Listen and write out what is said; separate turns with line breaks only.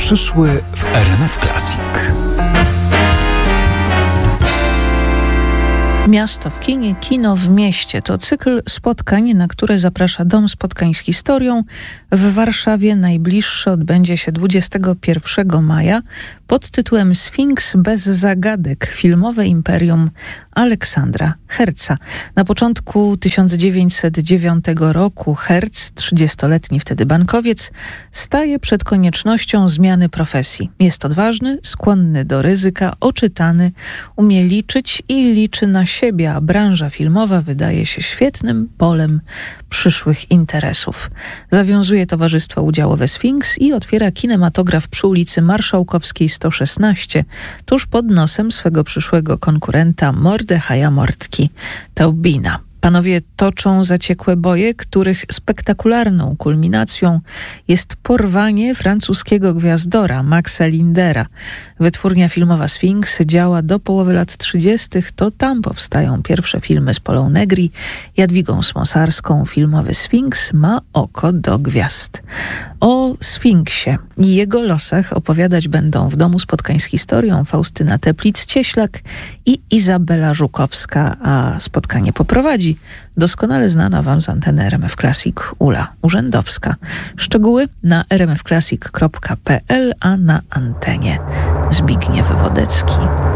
przyszły w RMF Classic.
Miasto w kinie, kino w mieście. To cykl spotkań, na które zaprasza Dom Spotkań z Historią. W Warszawie najbliższy odbędzie się 21 maja pod tytułem Sfinks bez zagadek. Filmowe imperium Aleksandra Herca. Na początku 1909 roku Herc, 30-letni wtedy bankowiec, staje przed koniecznością zmiany profesji. Jest odważny, skłonny do ryzyka, oczytany, umie liczyć i liczy na siebie, a branża filmowa wydaje się świetnym polem przyszłych interesów. Zawiązuje Towarzystwo Udziałowe Sfinks i otwiera kinematograf przy ulicy Marszałkowskiej 116, tuż pod nosem swego przyszłego konkurenta Mordechaja Mordki Taubina. Panowie toczą zaciekłe boje, których spektakularną kulminacją jest porwanie francuskiego gwiazdora Maxa Lindera. Wytwórnia filmowa Sfinks działa do połowy lat 30. To tam powstają pierwsze filmy z Polą Negri, Jadwigą Smosarską. Filmowy Sfinks ma oko do gwiazd. O Sfinksie i jego losach opowiadać będą w Domu Spotkań z Historią Faustyna Teplic-Cieślak i Izabela Żukowska, a spotkanie poprowadzi doskonale znana wam z anteny RMF Classic Ula Urzędowska. Szczegóły na rmfclassic.pl, a na antenie Zbigniew Wodecki.